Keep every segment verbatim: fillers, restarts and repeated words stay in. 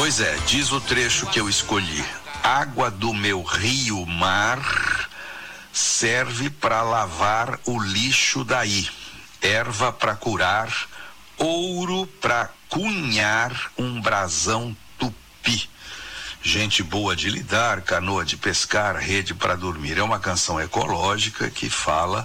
Pois é, diz o trecho que eu escolhi. Água do meu rio mar serve para lavar o lixo daí, erva para curar, ouro para cunhar um brasão tupi. Gente boa de lidar, canoa de pescar, rede para dormir. É uma canção ecológica que fala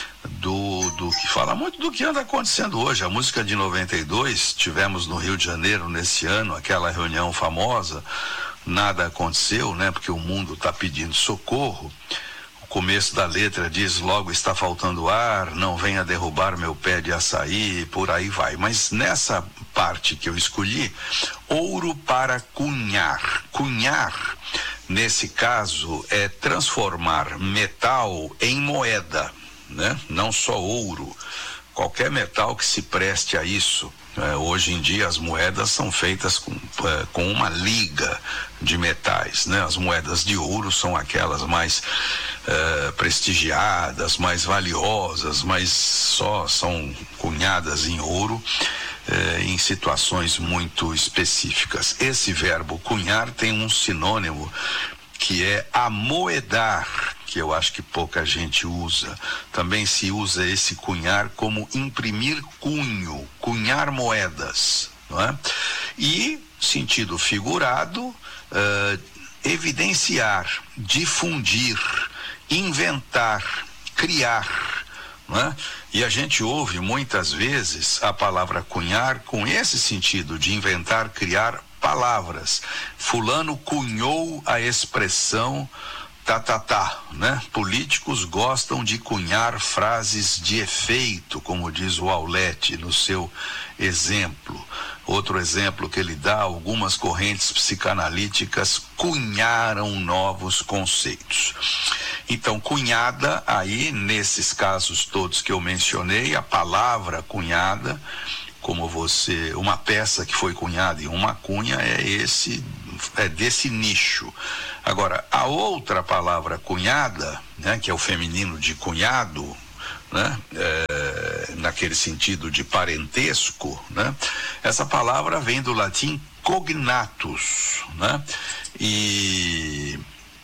do, do que fala muito do que anda acontecendo hoje. A música de noventa e dois, tivemos no Rio de Janeiro nesse ano aquela reunião famosa. Nada aconteceu, né? Porque o mundo está pedindo socorro. O começo da letra diz: logo está faltando ar, não venha derrubar meu pé de açaí, por aí vai. Mas nessa parte que eu escolhi, ouro para cunhar. Cunhar, nesse caso, é transformar metal em moeda, né? Não só ouro, qualquer metal que se preste a isso. É, hoje em dia as moedas são feitas com, é, com uma liga de metais, né? As moedas de ouro são aquelas mais é, prestigiadas, mais valiosas, mas só são cunhadas em ouro é, em situações muito específicas. Esse verbo cunhar tem um sinônimo que é amoedar, que eu acho que pouca gente usa. Também se usa esse cunhar como imprimir cunho, cunhar moedas, não é? E, sentido figurado, uh, evidenciar, difundir, inventar, criar, não é? E a gente ouve muitas vezes a palavra cunhar com esse sentido de inventar, criar palavras. Fulano cunhou a expressão tá, tá, tá, né? Políticos gostam de cunhar frases de efeito, como diz o Aulete no seu exemplo. Outro exemplo que ele dá: algumas correntes psicanalíticas cunharam novos conceitos. Então, cunhada, aí, nesses casos todos que eu mencionei, a palavra cunhada, como você, uma peça que foi cunhada em uma cunha, é esse, é desse nicho. Agora, a outra palavra cunhada, né, que é o feminino de cunhado, né, é, naquele sentido de parentesco, né, essa palavra vem do latim cognatus, né, e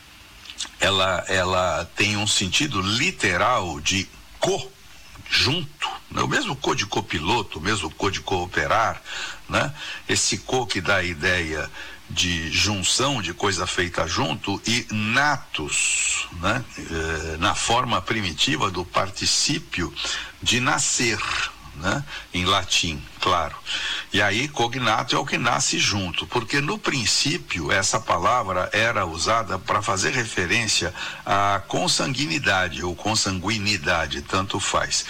ela, ela tem um sentido literal de co, junto, né? O mesmo co de copiloto, o mesmo co de cooperar, né? Esse co que dá a ideia de junção, de coisa feita junto, e natus, né? Eh, na forma primitiva do particípio de nascer, né? Em latim, claro. E aí cognato é o que nasce junto, porque no princípio essa palavra era usada para fazer referência à consanguinidade ou consanguinidade, tanto faz.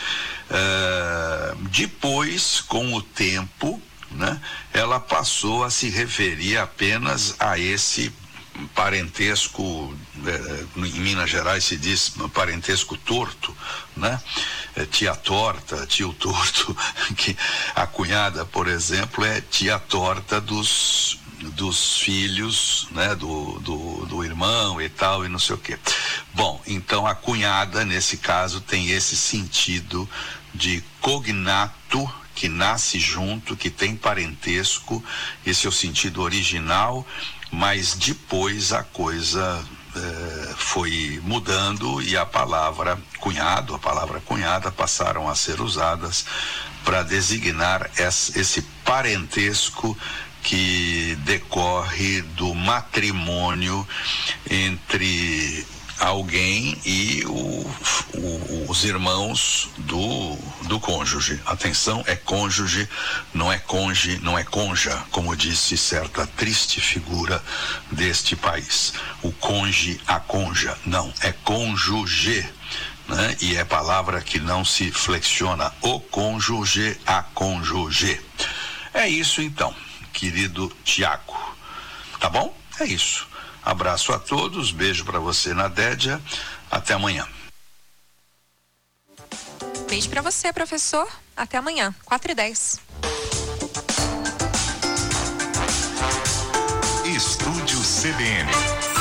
Uh, depois, com o tempo, né, ela passou a se referir apenas a esse parentesco, eh, em Minas Gerais se diz parentesco torto, né? É tia torta, tio torto, que a cunhada, por exemplo, é tia torta dos, dos filhos, né? Do, do, do irmão e tal, e não sei o quê. Bom, então a cunhada, nesse caso, tem esse sentido de cognato, que nasce junto, que tem parentesco, esse é o sentido original, mas depois a coisa eh, foi mudando e a palavra cunhado, a palavra cunhada passaram a ser usadas para designar esse, esse parentesco que decorre do matrimônio entre alguém e o, o, os irmãos do, do cônjuge. Atenção, é cônjuge, não é conge, não é conja, como disse certa triste figura deste país. O conge, a conja, não, é cônjuge, né? E é palavra que não se flexiona, o cônjuge, a cônjuge. É isso então, querido Tiago. Tá bom? É isso. Abraço a todos, beijo para você na Dédia, até amanhã. Beijo para você, professor, até amanhã, quatro e dez. Estúdio C B N.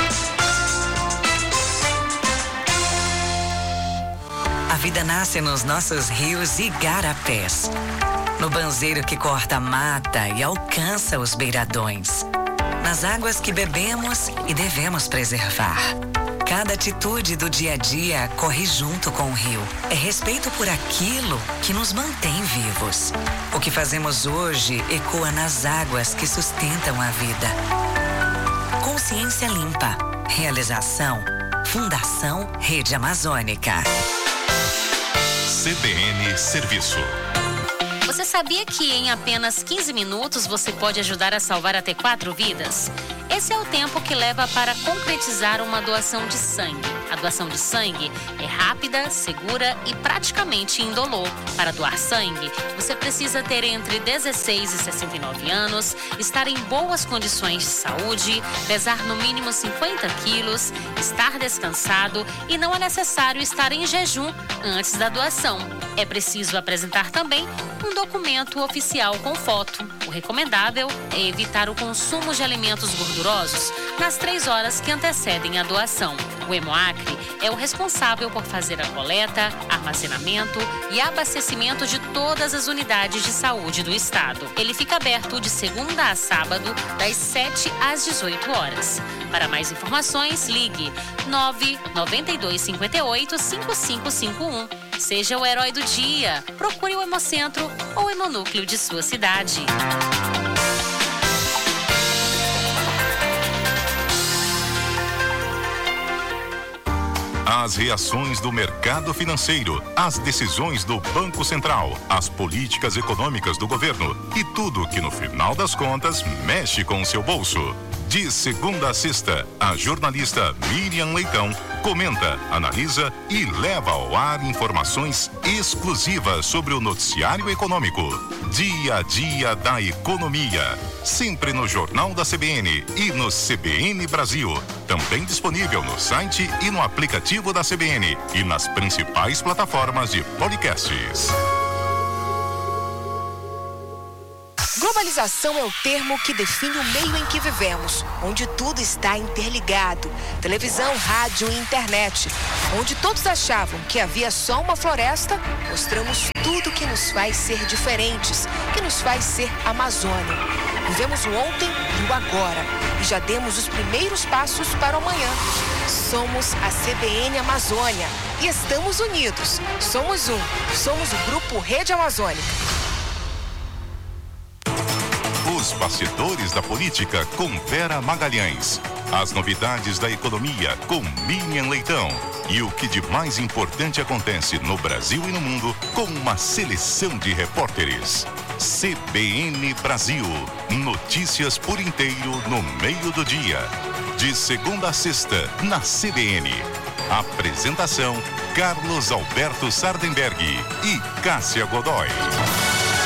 A vida nasce nos nossos rios e igarapés, no banzeiro que corta a mata e alcança os beiradões, nas águas que bebemos e devemos preservar. Cada atitude do dia a dia corre junto com o rio. É respeito por aquilo que nos mantém vivos. O que fazemos hoje ecoa nas águas que sustentam a vida. Consciência Limpa. Realização Fundação Rede Amazônica. C B N Serviço. Você sabia que em apenas quinze minutos você pode ajudar a salvar até quatro vidas? Esse é o tempo que leva para concretizar uma doação de sangue. A doação de sangue é rápida, segura e praticamente indolor. Para doar sangue, você precisa ter entre dezesseis e sessenta e nove anos, estar em boas condições de saúde, pesar no mínimo cinquenta quilos, estar descansado e não é necessário estar em jejum antes da doação. É preciso apresentar também um documento oficial com foto. O recomendável é evitar o consumo de alimentos gordurosos nas três horas que antecedem a doação. O Hemoacre é o responsável por fazer a coleta, armazenamento e abastecimento de todas as unidades de saúde do estado. Ele fica aberto de segunda a sábado, das sete às dezoito horas. Para mais informações, ligue nove nove dois cinco oito cinco cinco cinco um. Seja o herói do dia. Procure o Hemocentro ou o Hemonúcleo de sua cidade. As reações do mercado financeiro, as decisões do Banco Central, as políticas econômicas do governo e tudo que no final das contas mexe com o seu bolso. De segunda a sexta, a jornalista Miriam Leitão comenta, analisa e leva ao ar informações exclusivas sobre o noticiário econômico. Dia a dia da economia. Sempre no Jornal da C B N e no C B N Brasil. Também disponível no site e no aplicativo da C B N e nas principais plataformas de podcasts. Globalização é o termo que define o meio em que vivemos, onde tudo está interligado. Televisão, rádio e internet. Onde todos achavam que havia só uma floresta, mostramos tudo que nos faz ser diferentes, que nos faz ser Amazônia. Vivemos o ontem e o agora e já demos os primeiros passos para o amanhã. Somos a C B N Amazônia e estamos unidos. Somos um. Somos o Grupo Rede Amazônica. Os bastidores da política com Vera Magalhães. As novidades da economia com Miriam Leitão. E o que de mais importante acontece no Brasil e no mundo com uma seleção de repórteres. C B N Brasil. Notícias por inteiro no meio do dia. De segunda a sexta, na C B N. Apresentação: Carlos Alberto Sardenberg e Cássia Godoy.